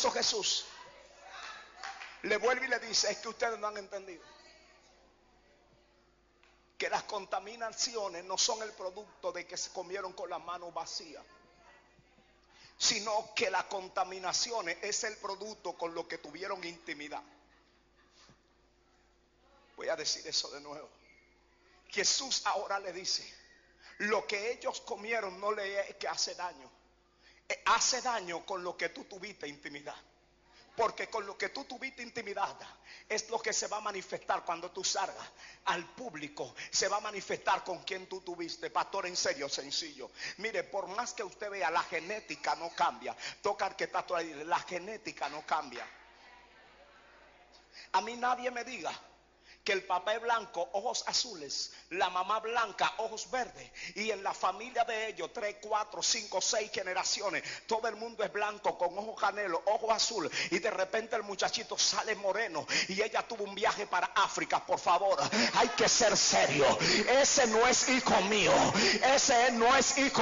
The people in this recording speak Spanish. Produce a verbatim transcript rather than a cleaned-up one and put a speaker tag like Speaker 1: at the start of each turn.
Speaker 1: eso Jesús le vuelve y le dice: es que ustedes no han entendido que las contaminaciones no son el producto de que se comieron con las manos vacías, sino que la contaminación es el producto con lo que tuvieron intimidad. Voy a decir eso de nuevo. Jesús ahora le dice: lo que ellos comieron no le es que hace daño, hace daño con lo que tú tuviste intimidad. Porque con lo que tú tuviste intimidad es lo que se va a manifestar cuando tú salgas al público. Se va a manifestar con quien tú tuviste. Pastor, en serio, sencillo. Mire, por más que usted vea, la genética no cambia. Toca al que está ahí, la genética no cambia. A mí nadie me diga que el papá es blanco, ojos azules, la mamá blanca, ojos verdes, y en la familia de ellos, tres, cuatro, cinco, seis generaciones, todo el mundo es blanco, con ojos canelo, ojos azul, y de repente el muchachito sale moreno, y ella tuvo un viaje para África. Por favor, hay que ser serio. Ese no es hijo mío, ese no es hijo